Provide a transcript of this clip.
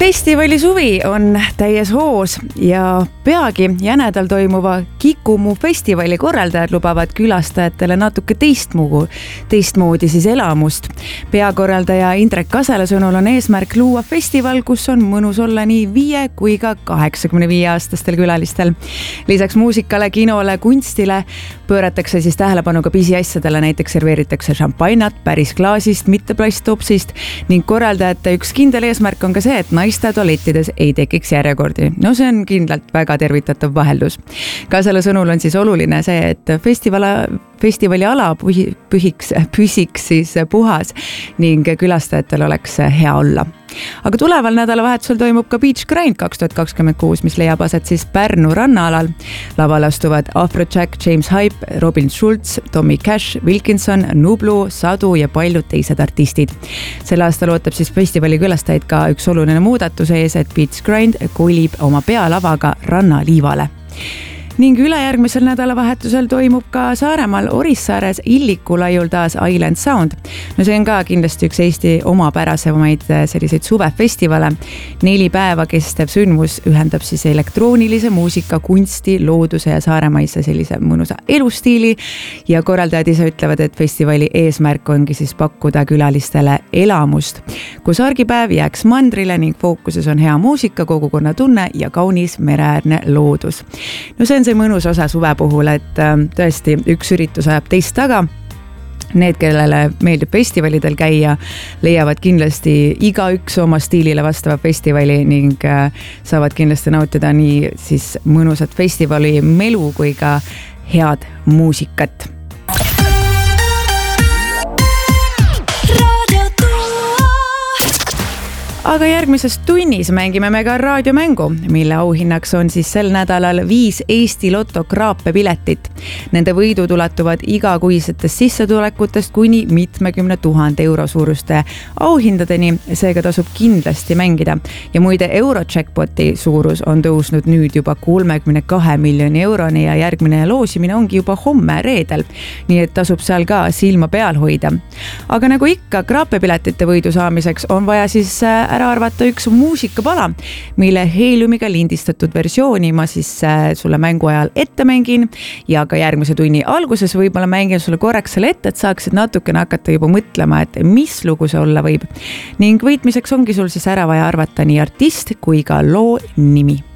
Festivali suvi on täies hoos ja peagi jänedal toimuva Kikumu festivali korraldajad lubavad külastajatele natuke teistmoodi siis elamust. Peakorraldaja Indrek Kasela sõnul on eesmärk luua festival, kus on mõnus olla nii 5 kui ka 85-aastastel külalistel. Lisaks muusikale, kinole, kunstile pööratakse siis tähelepanu ka pisiasjadele, näiteks serveeritakse šampainat päris klaasist, mitte plasttopsist ning korraldajate üks kindel eesmärk on ka see, et naiste tualettides ei tekiks järjekordi. No see on kindlalt väga tervitatav vaheldus. Kasela sõnul on siis oluline see, et festivali ala püsiks siis puhas ning külastajatel oleks hea olla. Aga tuleval nädalavahetusel toimub ka Beach Grind 2026, mis leiab aset siis Pärnu rannaalal. Laval astuvad Afrojack, James Hype, Robin Schulz, Tommy Cash, Wilkinson, Nublu, Sadu ja paljud teised artistid. Sel aastal ootab siis festivali külastajaid ka üks oluline muudatus ees, et Beach Grind kolib oma pealavaga rannaliivale. Ning ülejärgmisel nädalavahetusel toimub ka Saaremaal Orissaares Illiku laiul taas Island Sound. No see on ka kindlasti üks Eesti omapärasemaid selliseid suvefestivale. 4 päeva kestev sündmus ühendab siis elektroonilise muusika, kunsti, looduse ja saaremaise sellise mõnusa elustiili ja korraldajad ise ütlevad, et festivali eesmärk ongi siis pakkuda külalistele elamust, kus argipäev jääks mandrile ning fookuses on hea muusika, kogukonna tunne ja kaunis mereäärne loodus. No see on see mõnus osa suve puhul, et tõesti üks üritus ajab teist taga. Need, kellele meeldib festivalidel käia, leiavad kindlasti igaüks oma stiilile vastava festivali ning saavad kindlasti nautida nii siis mõnusat festivali melu kui ka head muusikat. Aga järgmises tunnis mängime me ka raadiomängu, mille auhinnaks on siis sel nädalal 5 Eesti Lotto kraapepiletit. Nende võidud ulatuvad igakuisetest sissetulekutest kuni 70 000 euro suuruste auhindadeni, seega tasub kindlasti mängida. Ja muide Eurojackpoti suurus on tõusnud nüüd juba 32 miljoni euroni ja järgmine loosimine ongi juba homme reedel, nii et tasub seal ka silma peal hoida. Aga nagu ikka kraapepiletite võidu saamiseks on vaja siis ära arvata üks muusikapala, mille heeliumiga lindistatud versiooni ma siis sulle mängu ajal ette mängin ja ka järgmise tunni alguses võib-olla mängin sulle korraks selle ette, et saaksid natukene hakata juba mõtlema, et mis lugu see olla võib. Ning võitmiseks ongi sul siis ära vaja arvata nii artist kui ka loo nimi.